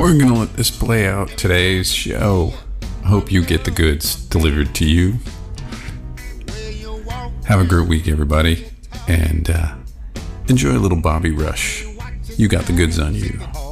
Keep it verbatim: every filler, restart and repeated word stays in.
We're gonna let this play out today's show. Hope you get the goods delivered to you. Have a great week, everybody, and uh, enjoy a little Bobby Rush. You got the goods on you.